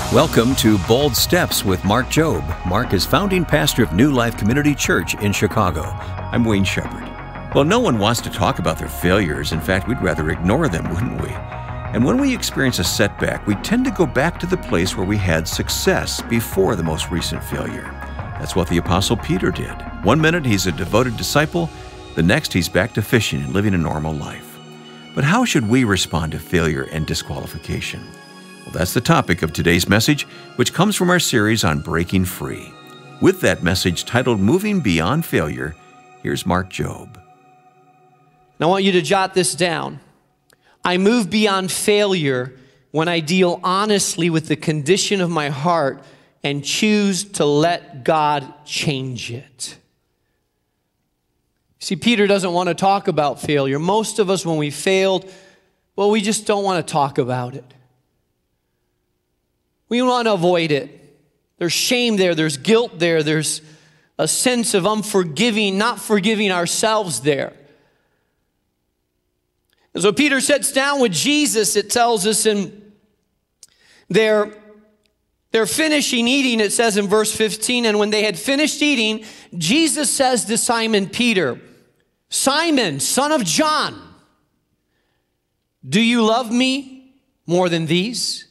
Welcome to Bold Steps with Mark Jobe. Mark is founding pastor of New Life Community Church in Chicago. I'm Wayne Shepherd. Well, no one wants to talk about their failures. In fact, we'd rather ignore them, wouldn't we? And when we experience a setback, we tend to go back to the place where we had success before the most recent failure. That's what the Apostle Peter did. One minute he's a devoted disciple, the next he's back to fishing and living a normal life. But how should we respond to failure and disqualification? Well, that's the topic of today's message, which comes from our series on breaking free. With that message titled Moving Beyond Failure, here's Mark Jobe. Now, I want you to jot this down. I move beyond failure when I deal honestly with the condition of my heart and choose to let God change it. See, Peter doesn't want to talk about failure. Most of us, when we failed, well, we just don't want to talk about it. We want to avoid it. There's shame there. There's guilt there. There's a sense of unforgiving, not forgiving ourselves there. And so Peter sits down with Jesus, it tells us, and they're finishing eating, it says in verse 15, and when they had finished eating, Jesus says to Simon Peter, "Simon, son of John, do you love me more than these?"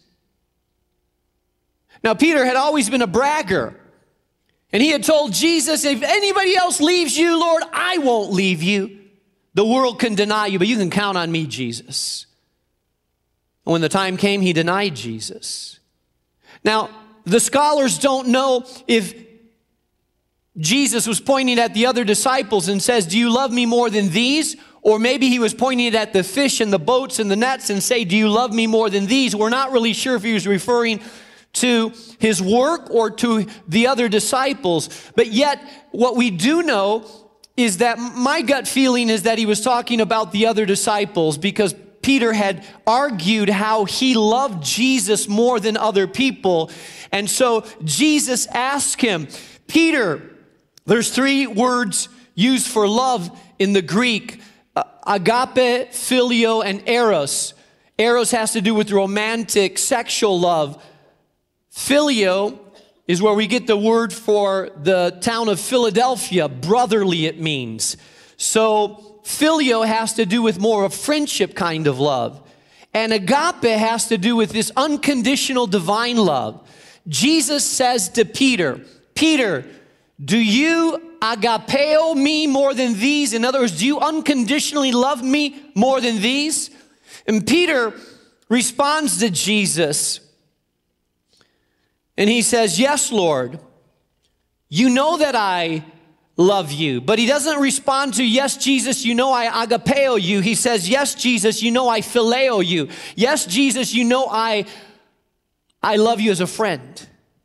Now, Peter had always been a bragger, and he had told Jesus, "If anybody else leaves you, Lord, I won't leave you. The world can deny you, but you can count on me, Jesus." And when the time came, he denied Jesus. Now, the scholars don't know if Jesus was pointing at the other disciples and says, "Do you love me more than these?" Or maybe he was pointing at the fish and the boats and the nets and say, "Do you love me more than these?" We're not really sure if he was referring to his work or to the other disciples. But yet, what we do know is that my gut feeling is that he was talking about the other disciples, because Peter had argued how he loved Jesus more than other people. And so Jesus asked him, Peter, there's three words used for love in the Greek: agape, phileo, and eros. Eros has to do with romantic, sexual love. Phileo is where we get the word for the town of Philadelphia. Brotherly, it means. So phileo has to do with more of friendship kind of love. And agape has to do with this unconditional divine love. Jesus says to Peter, "Peter, do you agapeo me more than these?" In other words, do you unconditionally love me more than these? And Peter responds to Jesus, and he says, "Yes, Lord, you know that I love you." But he doesn't respond to, "Yes, Jesus, you know I agapeo you." He says, "Yes, Jesus, you know I phileo you. Yes, Jesus, you know I love you as a friend."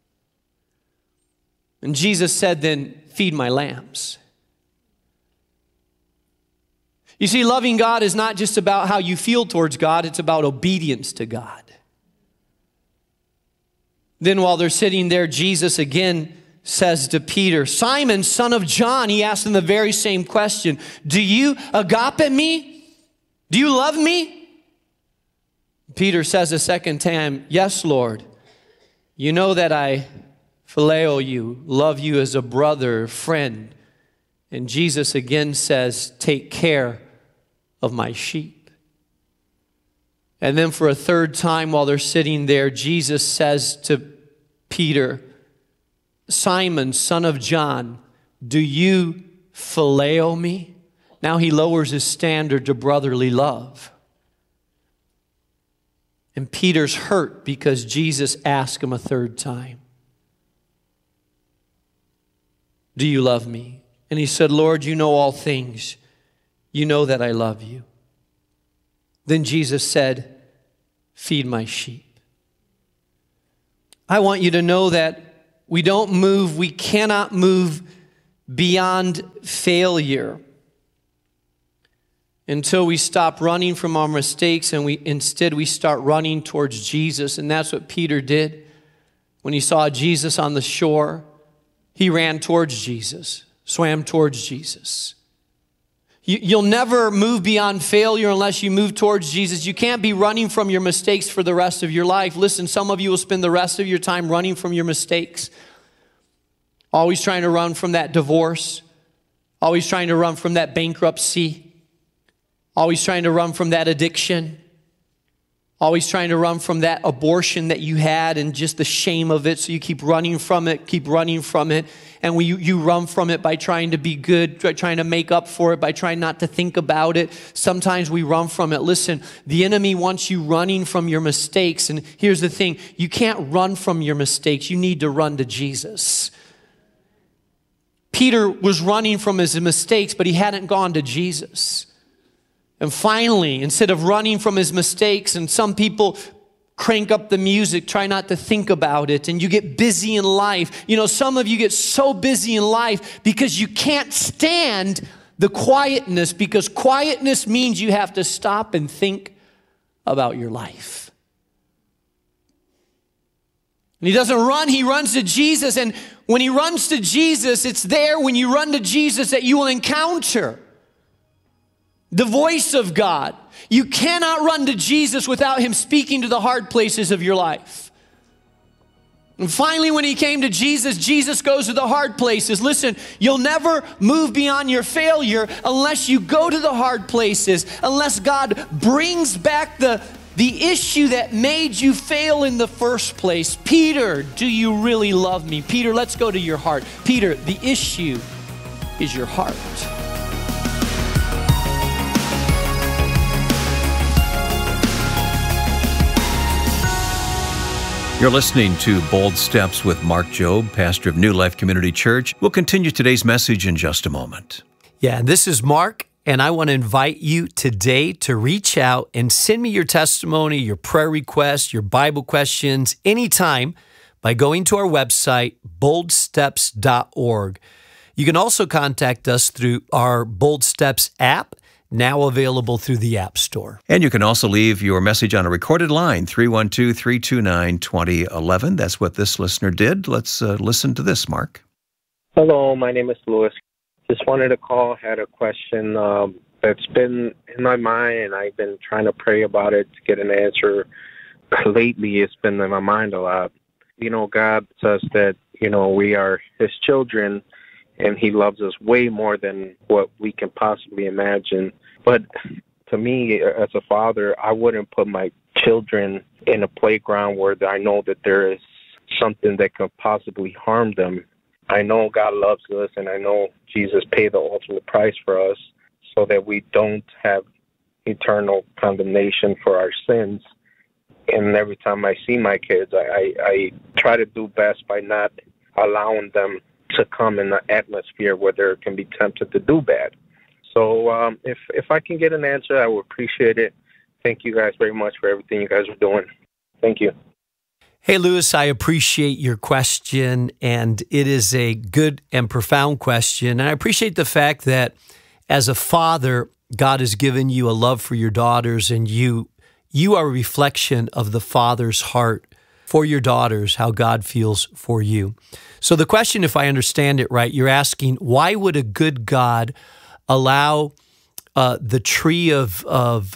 And Jesus said, "Then feed my lambs." You see, loving God is not just about how you feel towards God, it's about obedience to God. Then while they're sitting there, Jesus again says to Peter, "Simon, son of John," he asked him the very same question, "Do you agape me? Do you love me?" Peter says a second time, "Yes, Lord. You know that I phileo you, love you as a brother, friend." And Jesus again says, "Take care of my sheep." And then for a third time while they're sitting there, Jesus says to Peter, "Simon, son of John, do you phileo me?" Now he lowers his standard to brotherly love. And Peter's hurt because Jesus asked him a third time, "Do you love me?" And he said, "Lord, you know all things. You know that I love you." Then Jesus said, "Feed my sheep." I want you to know that we cannot move beyond failure until we stop running from our mistakes and instead we start running towards Jesus. And that's what Peter did. When he saw Jesus on the shore, he ran towards Jesus, swam towards Jesus. You'll never move beyond failure unless you move towards Jesus. You can't be running from your mistakes for the rest of your life. Listen, some of you will spend the rest of your time running from your mistakes. Always trying to run from that divorce. Always trying to run from that bankruptcy. Always trying to run from that addiction. Always trying to run from that abortion that you had and just the shame of it. So you keep running from it, keep running from it. And when you run from it by trying to be good, trying to make up for it, by trying not to think about it. Sometimes we run from it. Listen, the enemy wants you running from your mistakes. And here's the thing, you can't run from your mistakes. You need to run to Jesus. Peter was running from his mistakes, but he hadn't gone to Jesus. And finally, instead of running from his mistakes, and some people crank up the music, try not to think about it, and you get busy in life. You know, some of you get so busy in life because you can't stand the quietness, because quietness means you have to stop and think about your life. And he doesn't run, he runs to Jesus. And when he runs to Jesus, it's there when you run to Jesus that you will encounter the voice of God. You cannot run to Jesus without him speaking to the hard places of your life. And finally, when he came to Jesus, Jesus goes to the hard places. Listen, you'll never move beyond your failure unless you go to the hard places, unless God brings back the issue that made you fail in the first place. Peter, do you really love me? Peter, let's go to your heart. Peter, the issue is your heart. You're listening to Bold Steps with Mark Jobe, pastor of New Life Community Church. We'll continue today's message in just a moment. Yeah, this is Mark, and I want to invite you today to reach out and send me your testimony, your prayer requests, your Bible questions, anytime by going to our website, boldsteps.org. You can also contact us through our Bold Steps app, now available through the App Store. And you can also leave your message on a recorded line, 312-329-2011. That's what this listener did. Let's listen to this, Mark. Hello, my name is Louis. Just wanted to call, had a question that's been in my mind, and I've been trying to pray about it to get an answer. Lately, it's been in my mind a lot. You know, God says that, you know, we are his children, and he loves us way more than what we can possibly imagine. But to me, as a father, I wouldn't put my children in a playground where I know that there is something that could possibly harm them. I know God loves us, and I know Jesus paid the ultimate price for us so that we don't have eternal condemnation for our sins. And every time I see my kids, I try to do best by not allowing them to come in an atmosphere where they can be tempted to do bad. So if I can get an answer, I would appreciate it. Thank you guys very much for everything you guys are doing. Thank you. Hey, Louis, I appreciate your question, and it is a good and profound question. And I appreciate the fact that as a father, God has given you a love for your daughters, and you are a reflection of the Father's heart for your daughters, how God feels for you. So the question, if I understand it right, you're asking, why would a good God allow the tree of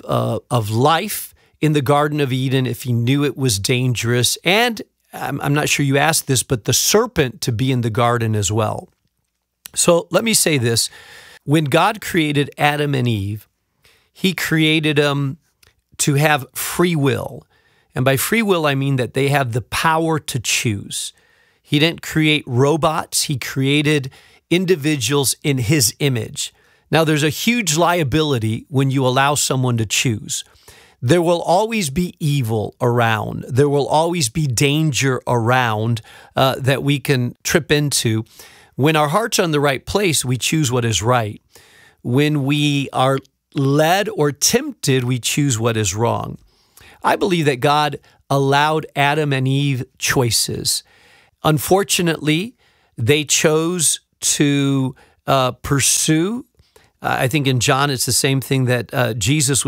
life in the Garden of Eden if he knew it was dangerous? And I'm not sure you asked this, but the serpent to be in the garden as well. So let me say this. When God created Adam and Eve, he created them to have free will. And by free will, I mean that they have the power to choose. He didn't create robots. He created individuals in his image. Now, there's a huge liability when you allow someone to choose. There will always be evil around. There will always be danger around that we can trip into. When our heart's on the right place, we choose what is right. When we are led or tempted, we choose what is wrong. I believe that God allowed Adam and Eve choices. Unfortunately, they chose to pursue. I think in John, it's the same thing that Jesus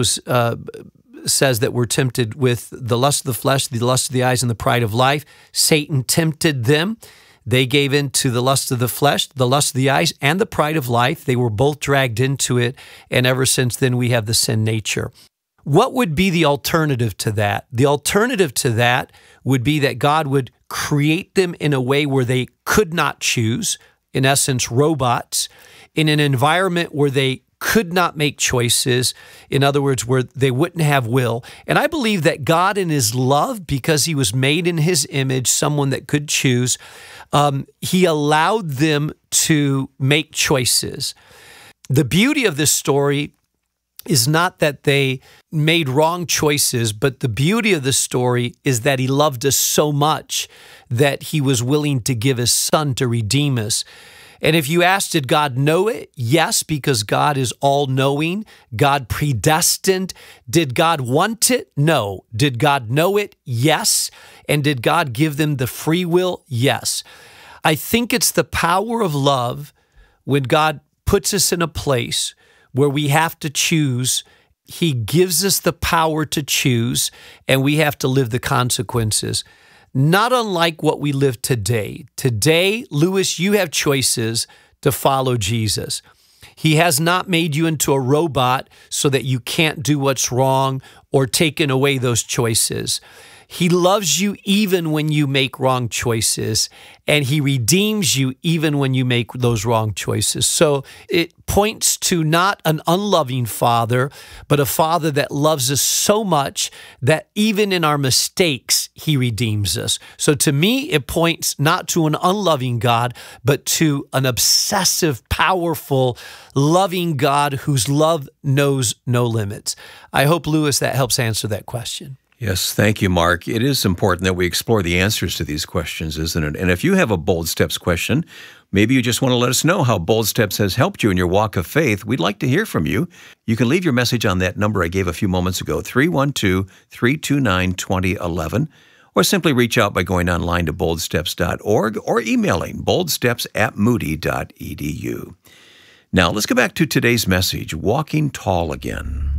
says that we're tempted with the lust of the flesh, the lust of the eyes, and the pride of life. Satan tempted them. They gave in to the lust of the flesh, the lust of the eyes, and the pride of life. They were both dragged into it, and ever since then we have the sin nature. What would be the alternative to that? The alternative to that would be that God would create them in a way where they could not choose, in essence, robots, in an environment where they could not make choices, in other words, where they wouldn't have will. And I believe that God in his love, because he was made in his image, someone that could choose, he allowed them to make choices. The beauty of this story is not that they made wrong choices, but the beauty of the story is that he loved us so much that he was willing to give his son to redeem us. And if you ask, did God know it? Yes, because God is all-knowing. God predestined. Did God want it? No. Did God know it? Yes. And did God give them the free will? Yes. I think it's the power of love when God puts us in a place where we have to choose. He gives us the power to choose, and we have to live the consequences. Not unlike what we live today. Today, Lewis, you have choices to follow Jesus. He has not made you into a robot so that you can't do what's wrong or taken away those choices. He loves you even when you make wrong choices, and he redeems you even when you make those wrong choices. So it points to not an unloving father, but a father that loves us so much that even in our mistakes, he redeems us. So to me, it points not to an unloving God, but to an obsessive, powerful, loving God whose love knows no limits. I hope, Lewis, that helps answer that question. Yes, thank you, Mark. It is important that we explore the answers to these questions, isn't it? And if you have a Bold Steps question, maybe you just want to let us know how Bold Steps has helped you in your walk of faith. We'd like to hear from you. You can leave your message on that number I gave a few moments ago, 312-329-2011, or simply reach out by going online to boldsteps.org or emailing boldsteps@moody.edu. Now, let's go back to today's message, Walking Tall Again.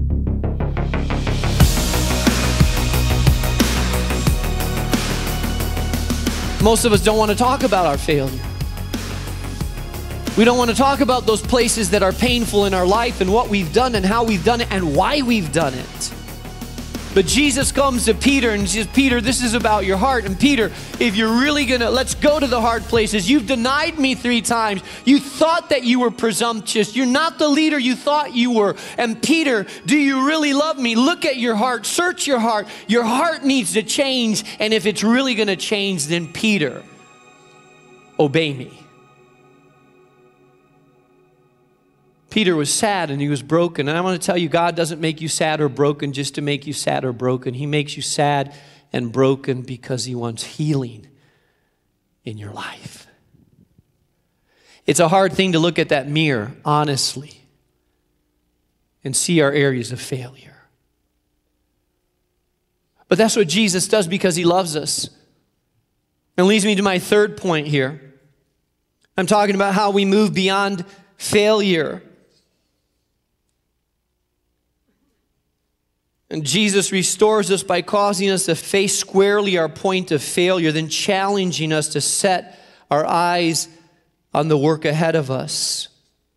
Most of us don't want to talk about our failure. We don't want to talk about those places that are painful in our life and what we've done and how we've done it and why we've done it. But Jesus comes to Peter and says, Peter, this is about your heart. And Peter, if you're really let's go to the hard places. You've denied me 3 times. You thought that you were presumptuous. You're not the leader you thought you were. And Peter, do you really love me? Look at your heart. Search your heart. Your heart needs to change. And if it's really going to change, then Peter, obey me. Peter was sad and he was broken. And I want to tell you, God doesn't make you sad or broken just to make you sad or broken. He makes you sad and broken because he wants healing in your life. It's a hard thing to look at that mirror, honestly, and see our areas of failure. But that's what Jesus does because he loves us. And leads me to my third point here. I'm talking about how we move beyond failure. And Jesus restores us by causing us to face squarely our point of failure, then challenging us to set our eyes on the work ahead of us.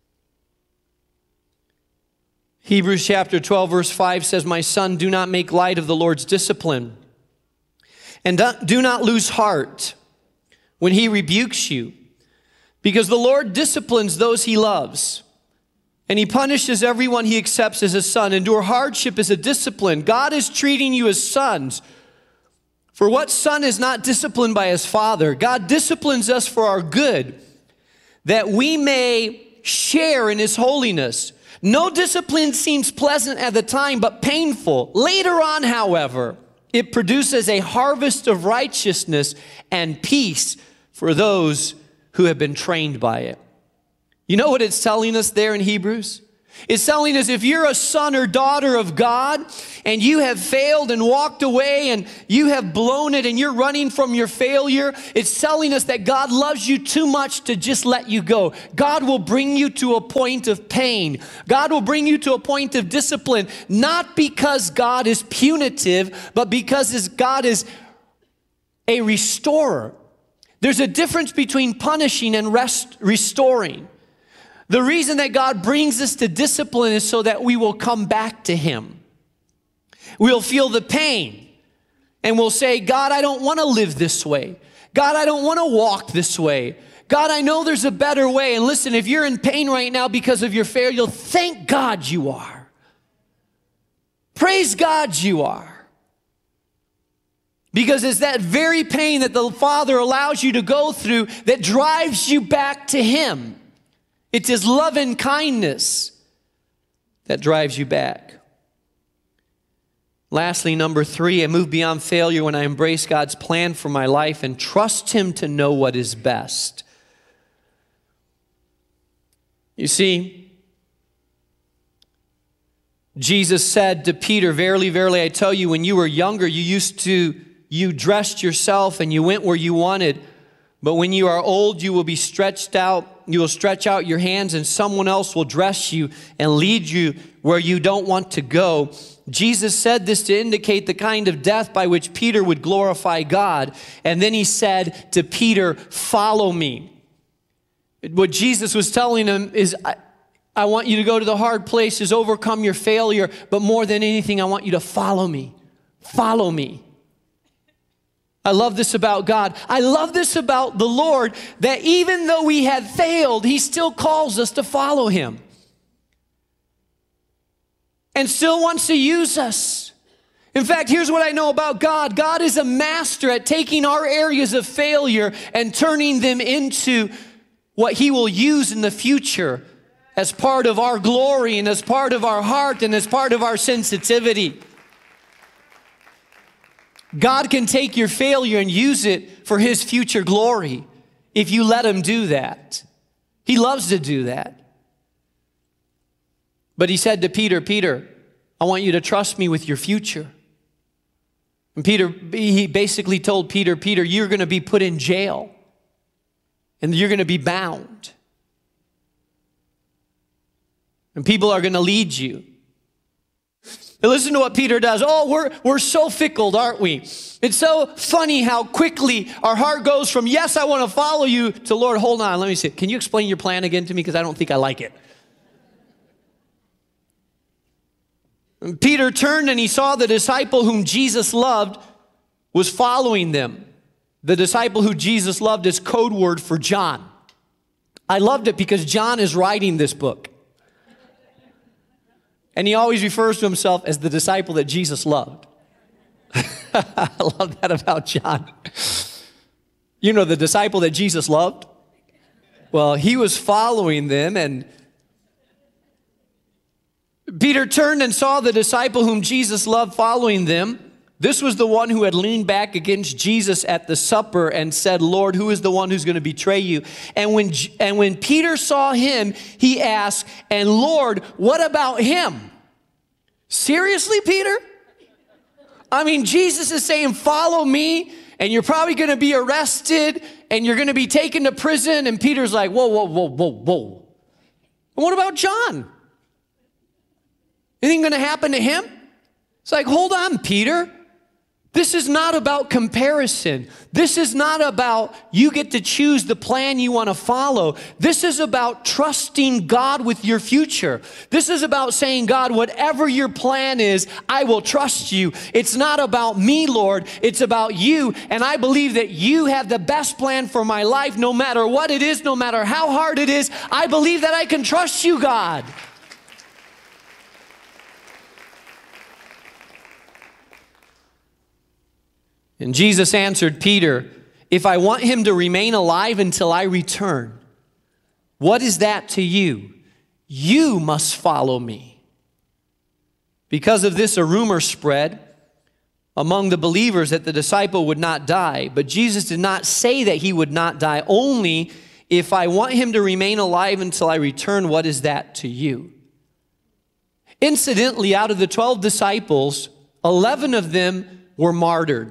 Hebrews chapter 12, verse 5 says, my son, do not make light of the Lord's discipline, and do not lose heart when he rebukes you, because the Lord disciplines those he loves. And he punishes everyone he accepts as a son. Endure hardship as a discipline. God is treating you as sons. For what son is not disciplined by his father? God disciplines us for our good, that we may share in his holiness. No discipline seems pleasant at the time, but painful. Later on, however, it produces a harvest of righteousness and peace for those who have been trained by it. You know what it's telling us there in Hebrews? It's telling us if you're a son or daughter of God and you have failed and walked away and you have blown it and you're running from your failure, it's telling us that God loves you too much to just let you go. God will bring you to a point of pain. God will bring you to a point of discipline, not because God is punitive, but because God is a restorer. There's a difference between punishing and restoring. The reason that God brings us to discipline is so that we will come back to Him. We'll feel the pain and we'll say, God, I don't want to live this way. God, I don't want to walk this way. God, I know there's a better way. And listen, if you're in pain right now because of your failure, thank God you are. Praise God you are. Because it's that very pain that the Father allows you to go through that drives you back to Him. It's His love and kindness that drives you back. Lastly, number 3, I move beyond failure when I embrace God's plan for my life and trust Him to know what is best. You see, Jesus said to Peter, verily, verily, I tell you, when you were younger, you dressed yourself and you went where you wanted. But when you are old, you will be stretched out. You will stretch out your hands and someone else will dress you and lead you where you don't want to go. Jesus said this to indicate the kind of death by which Peter would glorify God. And then He said to Peter, follow me. What Jesus was telling him is, I want you to go to the hard places, overcome your failure, but more than anything, I want you to follow me. Follow me. I love this about God. I love this about the Lord, that even though we had failed, He still calls us to follow Him. And still wants to use us. In fact, here's what I know about God. God is a master at taking our areas of failure and turning them into what He will use in the future as part of our glory and as part of our heart and as part of our sensitivity. God can take your failure and use it for His future glory if you let Him do that. He loves to do that. But He said to Peter, Peter, I want you to trust me with your future. And He basically told Peter, Peter, you're going to be put in jail and you're going to be bound. And people are going to lead you. And listen to what Peter does. Oh, we're so fickle, aren't we? It's so funny how quickly our heart goes from, yes, I want to follow you, to, Lord, hold on, let me see. Can you explain your plan again to me? Because I don't think I like it. And Peter turned and he saw the disciple whom Jesus loved was following them. The disciple who Jesus loved is code word for John. I loved it because John is writing this book. And he always refers to himself as the disciple that Jesus loved. I love that about John. You know, the disciple that Jesus loved? Well, he was following them, and Peter turned and saw the disciple whom Jesus loved following them. This was the one who had leaned back against Jesus at the supper and said, Lord, who is the one who's going to betray you? And when Peter saw him, he asked, and Lord, what about him? Seriously, Peter? I mean, Jesus is saying, follow me, and you're probably going to be arrested, and you're going to be taken to prison. And Peter's like, whoa, whoa, whoa, whoa, whoa. And what about John? Anything going to happen to him? It's like, hold on, Peter. This is not about comparison. This is not about you get to choose the plan you want to follow. This is about trusting God with your future. This is about saying, God, whatever your plan is, I will trust you. It's not about me, Lord. It's about you. And I believe that you have the best plan for my life, no matter what it is, no matter how hard it is. I believe that I can trust you, God. And Jesus answered Peter, if I want him to remain alive until I return, what is that to you? You must follow me. Because of this, a rumor spread among the believers that the disciple would not die. But Jesus did not say that he would not die. Only, if I want him to remain alive until I return, what is that to you? Incidentally, out of the 12 disciples, 11 of them were martyred.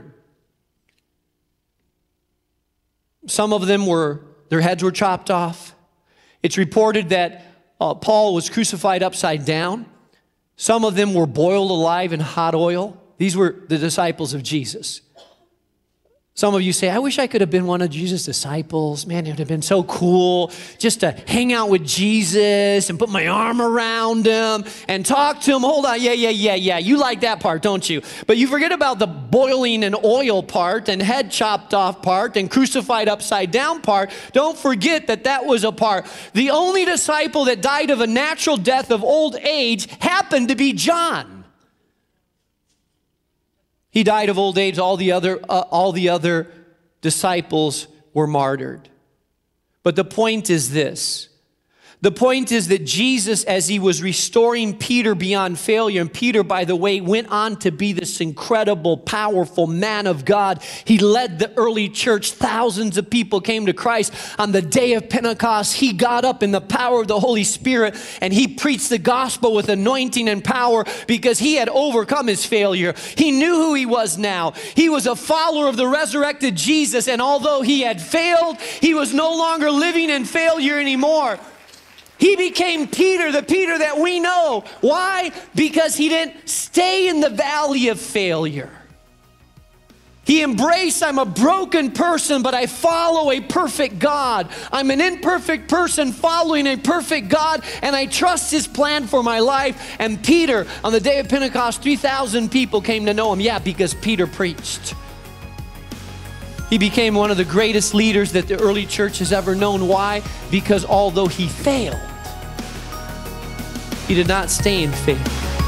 Some of them their heads were chopped off. It's reported that Paul was crucified upside down. Some of them were boiled alive in hot oil. These were the disciples of Jesus. Some of you say, I wish I could have been one of Jesus' disciples. Man, it would have been so cool just to hang out with Jesus and put my arm around him and talk to him. Hold on, yeah. You like that part, don't you? But you forget about the boiling in oil part and head chopped off part and crucified upside down part. Don't forget that that was a part. The only disciple that died of a natural death of old age happened to be John. He died of old age. All the other disciples were martyred. But the point is this. The point is that Jesus, as he was restoring Peter beyond failure, and Peter, by the way, went on to be this incredible, powerful man of God. He led the early church. Thousands of people came to Christ on the day of Pentecost. He got up in the power of the Holy Spirit, and he preached the gospel with anointing and power because he had overcome his failure. He knew who he was now. He was a follower of the resurrected Jesus, and although he had failed, he was no longer living in failure anymore. He became Peter, the Peter that we know. Why? Because he didn't stay in the valley of failure. He embraced, I'm a broken person, but I follow a perfect God. I'm an imperfect person following a perfect God, and I trust his plan for my life. And Peter, on the day of Pentecost, 3,000 people came to know him. Yeah, because Peter preached. He became one of the greatest leaders that the early church has ever known. Why? Because although he failed, he did not stay in failure.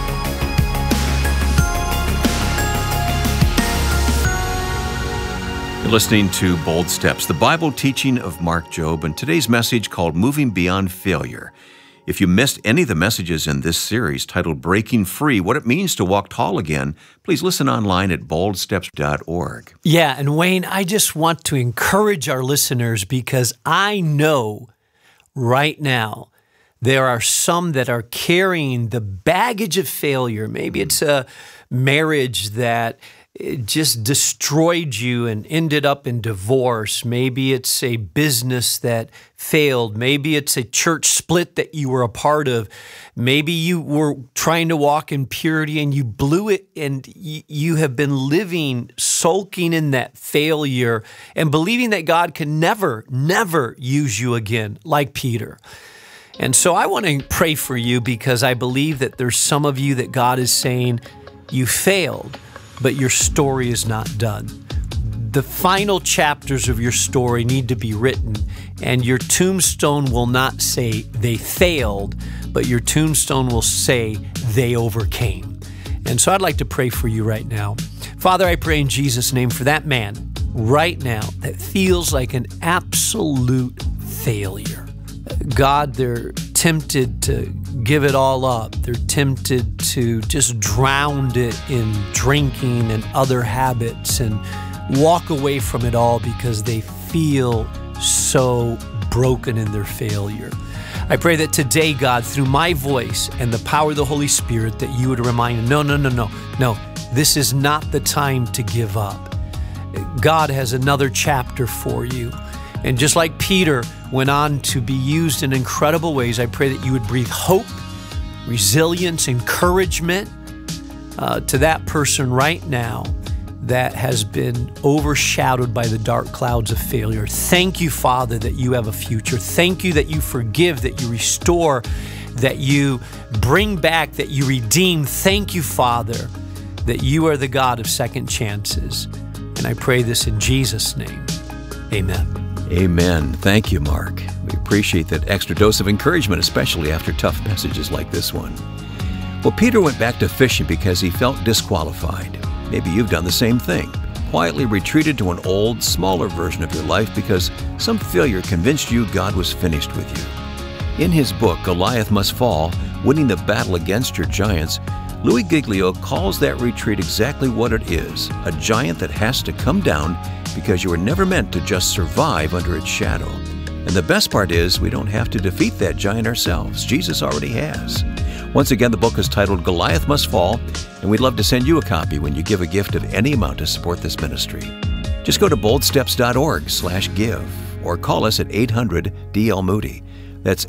You're listening to Bold Steps, the Bible teaching of Mark Jobe, and today's message called Moving Beyond Failure. If you missed any of the messages in this series titled Breaking Free, What It Means to Walk Tall Again, please listen online at boldsteps.org. Yeah, and Wayne, I just want to encourage our listeners because I know right now there are some that are carrying the baggage of failure. Maybe it's a marriage that it just destroyed you and ended up in divorce. Maybe it's a business that failed. Maybe it's a church split that you were a part of. Maybe you were trying to walk in purity and you blew it, and you have been living, sulking in that failure and believing that God can never use you again, like Peter. And so I want to pray for you because I believe that there's some of you that God is saying, you failed, but your story is not done. The final chapters of your story need to be written, and your tombstone will not say they failed, but your tombstone will say they overcame. And so I'd like to pray for you right now. Father, I pray in Jesus' name for that man right now that feels like an absolute failure. God, they're tempted to give it all up. They're tempted to just drown it in drinking and other habits and walk away from it all because they feel so broken in their failure. I pray that today, God, through my voice and the power of the Holy Spirit, that you would remind them, no, this is not the time to give up. God has another chapter for you. And just like Peter went on to be used in incredible ways, I pray that you would breathe hope, resilience, encouragement to that person right now that has been overshadowed by the dark clouds of failure. Thank you, Father, that you have a future. Thank you that you forgive, that you restore, that you bring back, that you redeem. Thank you, Father, that you are the God of second chances. And I pray this in Jesus' name. Amen. Amen. Thank you, Mark. We appreciate that extra dose of encouragement, especially after tough messages like this one. Well, Peter went back to fishing because he felt disqualified. Maybe you've done the same thing. Quietly retreated to an old, smaller version of your life because some failure convinced you God was finished with you. In his book, Goliath Must Fall, Winning the Battle Against Your Giants, Louis Giglio calls that retreat exactly what it is, a giant that has to come down because you were never meant to just survive under its shadow. And the best part is we don't have to defeat that giant ourselves. Jesus already has. Once again, the book is titled Goliath Must Fall, and we'd love to send you a copy when you give a gift of any amount to support this ministry. Just go to boldsteps.org/give or call us at 800-DL-MOODY. That's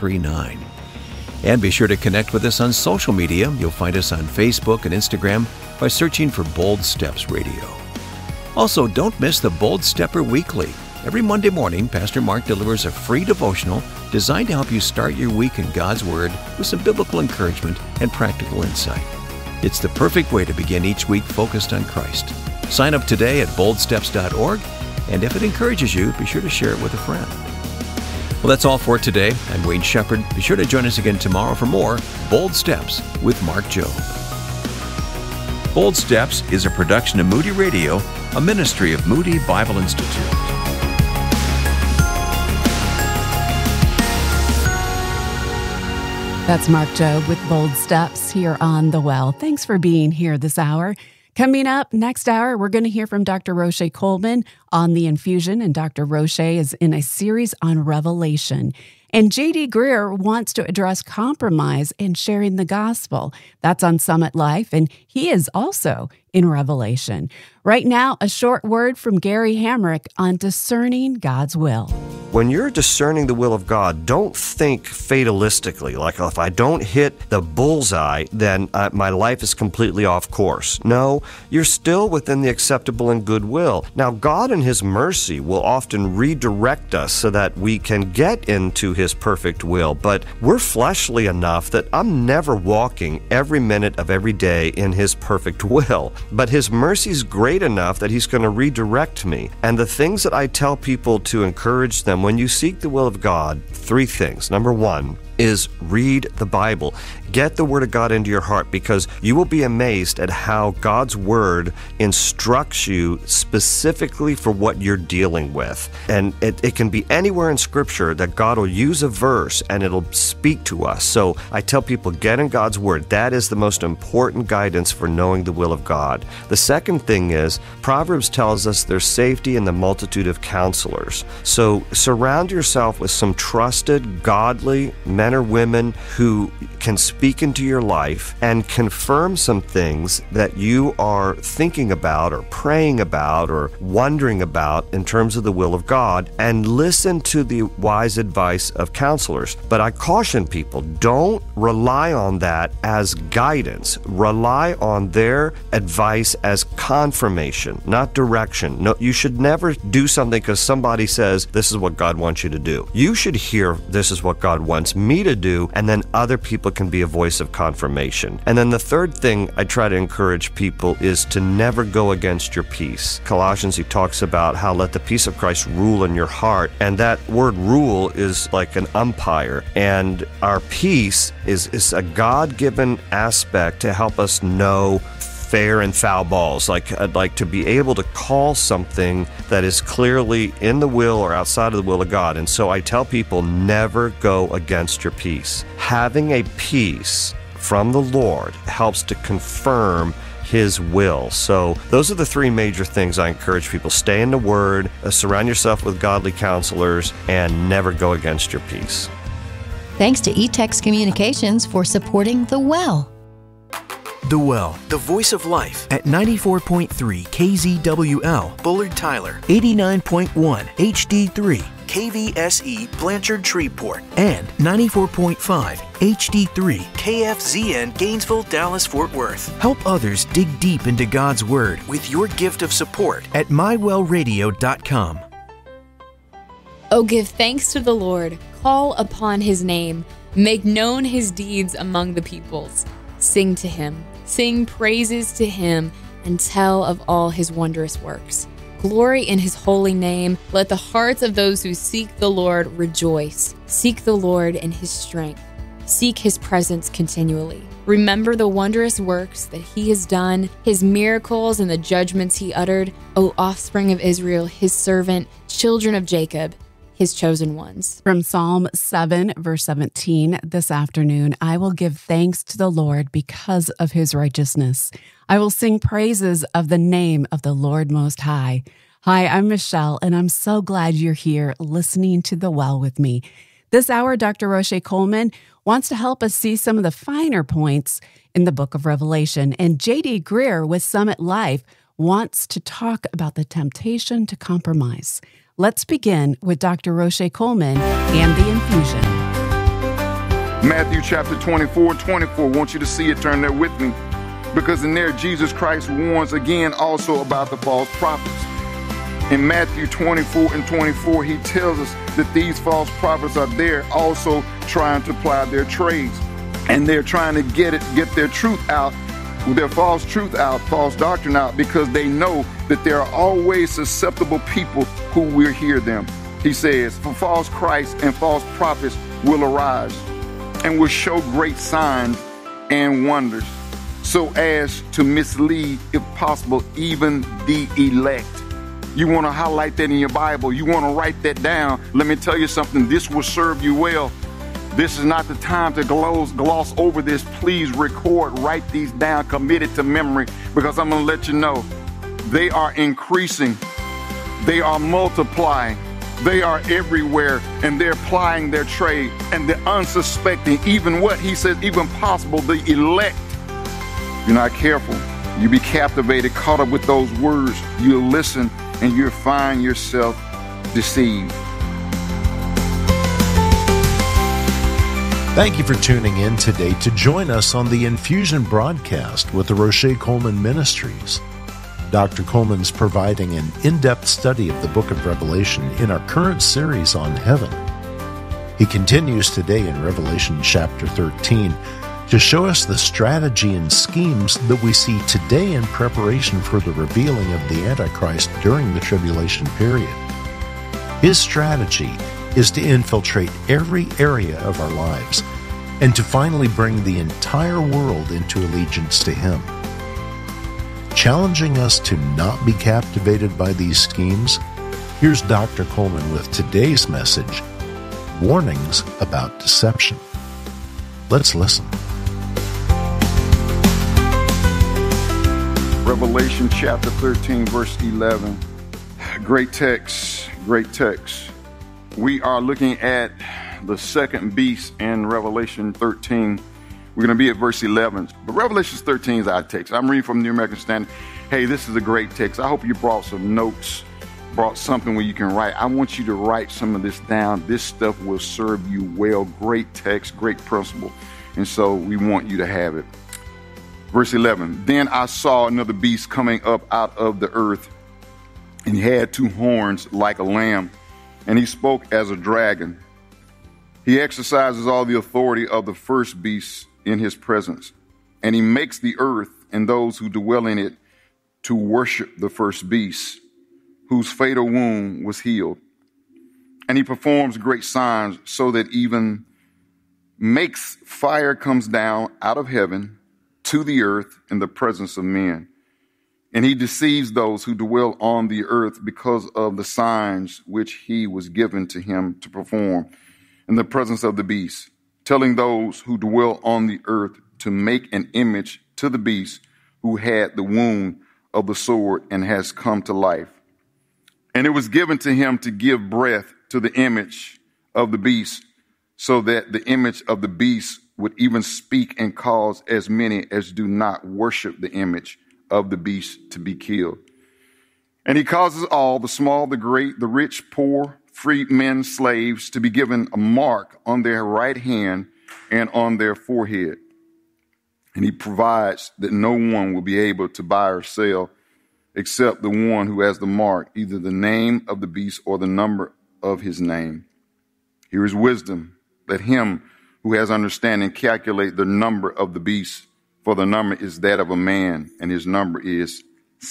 800-356-6639. And be sure to connect with us on social media. You'll find us on Facebook and Instagram by searching for Bold Steps Radio. Also, don't miss the Bold Stepper Weekly. Every Monday morning, Pastor Mark delivers a free devotional designed to help you start your week in God's Word with some biblical encouragement and practical insight. It's the perfect way to begin each week focused on Christ. Sign up today at boldsteps.org, and if it encourages you, be sure to share it with a friend. Well, that's all for today. I'm Wayne Shepherd. Be sure to join us again tomorrow for more Bold Steps with Mark Jobe. Bold Steps is a production of Moody Radio, a ministry of Moody Bible Institute. That's Mark Jobe with Bold Steps here on The Well. Thanks for being here this hour. Coming up next hour, we're going to hear from Dr. Roche Coleman on the infusion, and Dr. Roche is in a series on Revelation. And J.D. Greear wants to address compromise and sharing the gospel. That's on Summit Life, and he is also in Revelation. Right now, a short word from Gary Hamrick on discerning God's will. When you're discerning the will of God, don't think fatalistically, like if I don't hit the bullseye, then my life is completely off course. No, you're still within the acceptable and good will. Now, God in His mercy will often redirect us so that we can get into His perfect will, but we're fleshly enough that I'm never walking every minute of every day in His perfect will. But His mercy's great enough that He's going to redirect me. And the things that I tell people to encourage them, when you seek the will of God, 3 things. Number 1 is read the Bible. Get the Word of God into your heart, because you will be amazed at how God's Word instructs you specifically for what you're dealing with. And it can be anywhere in Scripture that God will use a verse and it'll speak to us. So I tell people, get in God's Word. That is the most important guidance for knowing the will of God. The second thing is, Proverbs tells us there's safety in the multitude of counselors. So surround yourself with some trusted, godly men or women who can speak into your life and confirm some things that you are thinking about or praying about or wondering about in terms of the will of God, and listen to the wise advice of counselors. But I caution people, don't rely on that as guidance. Rely on their advice as confirmation, not direction. No, you should never do something because somebody says, this is what God wants you to do. You should hear, this is what God wants me to do, and then other people can be a voice of confirmation. And then the third thing I try to encourage people is to never go against your peace. Colossians, he talks about how let the peace of Christ rule in your heart, and that word rule is like an umpire, and our peace is a God-given aspect to help us know fair and foul balls. I'd like to be able to call something that is clearly in the will or outside of the will of God. And so I tell people, never go against your peace. Having a peace from the Lord helps to confirm His will. So those are the 3 major things I encourage people. Stay in the Word, surround yourself with godly counselors, and never go against your peace. Thanks to eText Communications for supporting The Well. The Well, the voice of life at 94.3 KZWL, Bullard Tyler, 89.1 HD3, KVSE, Blanchard Shreveport, and 94.5 HD3, KFZN, Gainesville, Dallas, Fort Worth. Help others dig deep into God's Word with your gift of support at mywellradio.com. Oh, give thanks to the Lord, call upon His name, make known His deeds among the peoples. Sing to Him, sing praises to Him, and tell of all His wondrous works. Glory in His holy name. Let the hearts of those who seek the Lord rejoice. Seek the Lord in His strength. Seek His presence continually. Remember the wondrous works that He has done, His miracles and the judgments He uttered, O offspring of Israel, His servant, children of Jacob, His chosen ones. From Psalm 7, verse 17, this afternoon, I will give thanks to the Lord because of His righteousness. I will sing praises of the name of the Lord Most High. Hi, I'm Michelle, and I'm so glad you're here listening to The Well with me. This hour, Dr. Roche Coleman wants to help us see some of the finer points in the book of Revelation, and J.D. Greear with Summit Life wants to talk about the temptation to compromise. Let's begin with Dr. Roche Coleman and the infusion. Matthew chapter 24. I want you to see it. Turn there with me. Because in there, Jesus Christ warns again also about the false prophets. In Matthew 24 and 24, he tells us that these false prophets are there also trying to ply their trades. And they're trying to get their truth out, their false truth out, false doctrine out, because they know that there are always susceptible people who will hear them. He says, for false Christs and false prophets will arise and will show great signs and wonders, so as to mislead, if possible, even the elect. You want to highlight that in your Bible. You want to write that down. Let me tell you something. This will serve you well. This is not the time to gloss over this. Please record, write these down, commit it to memory, because I'm going to let you know they are increasing. They are multiplying. They are everywhere, and they're plying their trade. And the unsuspecting, even what he says, even possible, the elect. If you're not careful, you be captivated, caught up with those words. You'll listen, and you'll find yourself deceived. Thank you for tuning in today to join us on the Infusion broadcast with the Roche Coleman Ministries. Dr. Coleman's providing an in-depth study of the book of Revelation in our current series on heaven. He continues today in Revelation chapter 13 to show us the strategy and schemes that we see today in preparation for the revealing of the Antichrist during the tribulation period. His strategy is to infiltrate every area of our lives and to finally bring the entire world into allegiance to him. Challenging us to not be captivated by these schemes, here's Dr. Coleman with today's message, Warnings About Deception. Let's listen. Revelation chapter 13, verse 11. Great text, great text. We are looking at the second beast in Revelation 13. We're going to be at verse 11. But Revelation 13 is our text. I'm reading from the New American Standard. Hey, this is a great text. I hope you brought some notes, brought something where you can write. I want you to write some of this down. This stuff will serve you well. Great text, great principle. And so we want you to have it. Verse 11, then I saw another beast coming up out of the earth, and he had two horns like a lamb, and he spoke as a dragon. He exercises all the authority of the first beast in his presence, and he makes the earth and those who dwell in it to worship the first beast, whose fatal wound was healed. And he performs great signs, so that even makes fire comes down out of heaven to the earth in the presence of men. And he deceives those who dwell on the earth because of the signs which he was given to him to perform in the presence of the beast, telling those who dwell on the earth to make an image to the beast who had the wound of the sword and has come to life. And it was given to him to give breath to the image of the beast, so that the image of the beast would even speak and cause as many as do not worship the image of the beast to be killed. And he causes all, the small, the great, the rich, poor, free men, slaves, to be given a mark on their right hand and on their forehead. And he provides that no one will be able to buy or sell except the one who has the mark, either the name of the beast or the number of his name. Here is wisdom. Let him who has understanding calculate the number of the beast, for the number is that of a man, and his number is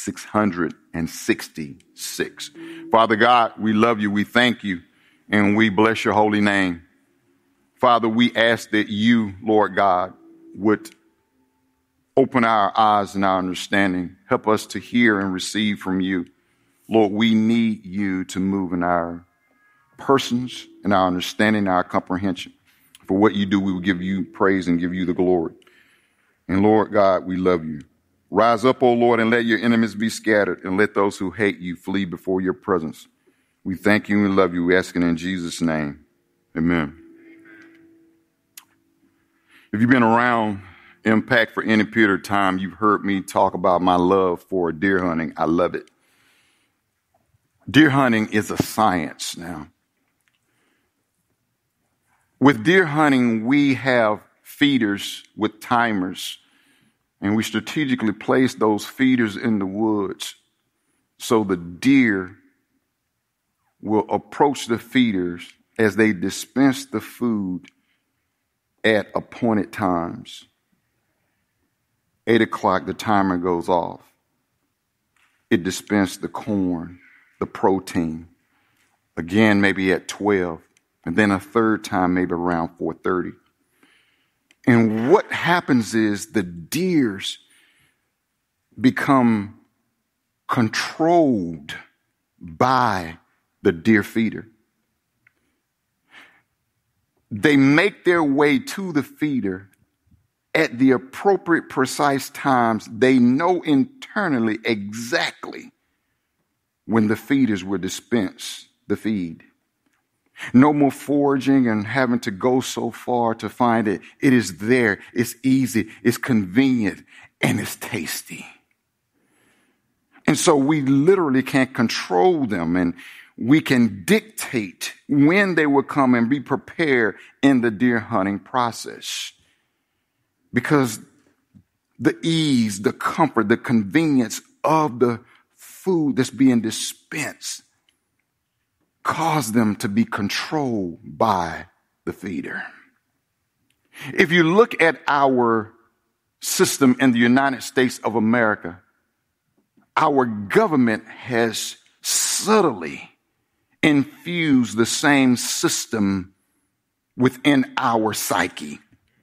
666. Father God, we love you, we thank you, and we bless your holy name. Father, we ask that you, Lord God, would open our eyes and our understanding. Help us to hear and receive from you. Lord, we need you to move in our persons, in our understanding, our comprehension. For what you do, we will give you praise and give you the glory. And Lord God, we love you. Rise up, O Lord, and let your enemies be scattered, and let those who hate you flee before your presence. We thank you and we love you. We ask it in Jesus' name. Amen. If you've been around Impact for any period of time, you've heard me talk about my love for deer hunting. I love it. Deer hunting is a science now. With deer hunting, we have feeders with timers. And we strategically placed those feeders in the woods so the deer will approach the feeders as they dispense the food at appointed times. 8 o'clock, the timer goes off. It dispensed the corn, the protein. Again, maybe at 12. And then a third time, maybe around 4:30. And what happens is the deers become controlled by the deer feeder. They make their way to the feeder at the appropriate, precise times. They know internally exactly when the feeders will dispense the feed. No more foraging and having to go so far to find it. It is there. It's easy. It's convenient. And it's tasty. And so we literally can't control them, and we can dictate when they will come and be prepared in the deer hunting process. Because the ease, the comfort, the convenience of the food that's being dispensed cause them to be controlled by the feeder. If you look at our system in the United States of America, our government has subtly infused the same system within our psyche.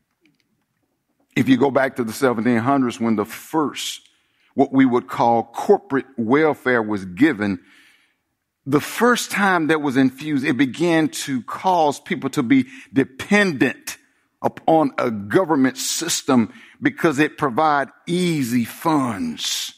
If you go back to the 1700s, when the first, what we would call corporate welfare was given, the first time that was infused, it began to cause people to be dependent upon a government system because it provided easy funds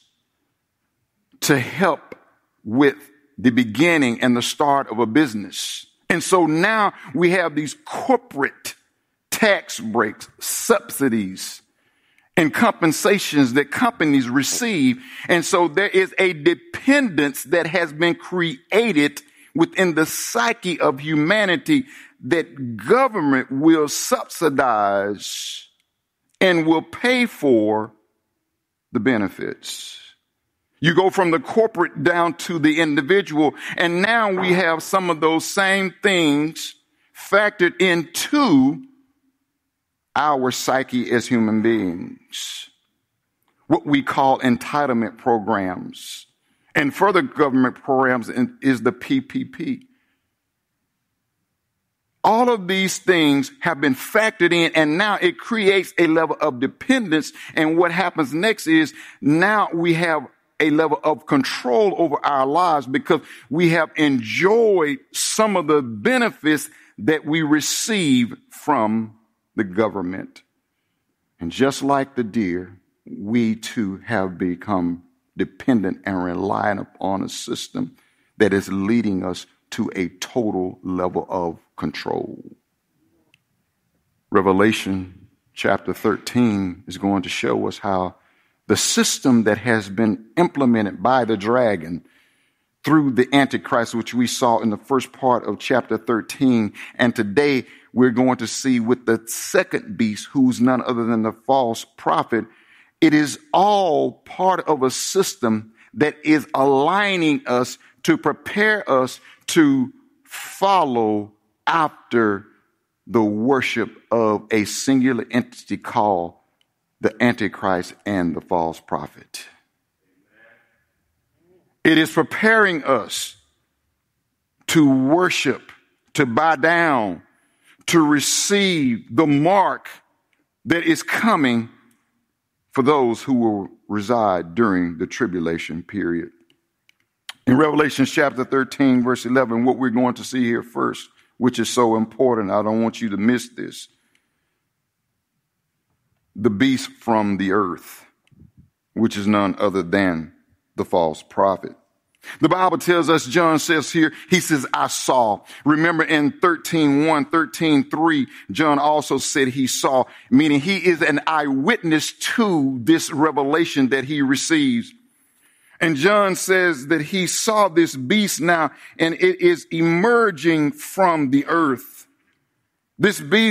to help with the beginning and the start of a business. And so now we have these corporate tax breaks, subsidies, and compensations that companies receive. And so there is a dependence that has been created within the psyche of humanity that government will subsidize and will pay for the benefits. You go from the corporate down to the individual, and now we have some of those same things factored into our psyche as human beings. What we call entitlement programs. And further government programs is the PPP. All of these things have been factored in, and now it creates a level of dependence. And what happens next is now we have a level of control over our lives because we have enjoyed some of the benefits that we receive from the government. And just like the deer, we too have become dependent and reliant upon a system that is leading us to a total level of control. Revelation chapter 13 is going to show us how the system that has been implemented by the dragon through the Antichrist, which we saw in the first part of chapter 13, and today we're going to see with the second beast, who's none other than the false prophet. It is all part of a system that is aligning us to prepare us to follow after the worship of a singular entity called the Antichrist and the false prophet. It is preparing us to worship, to bow down, to receive the mark that is coming for those who will reside during the tribulation period. In Revelation chapter 13, verse 11, what we're going to see here first, which is so important, I don't want you to miss this. The beast from the earth, which is none other than the false prophet. The Bible tells us, John says here, he says, I saw. Remember in 13:1, 13:3, John also said he saw, meaning he is an eyewitness to this revelation that he receives. And John says that he saw this beast now, and it is emerging from the earth. This beast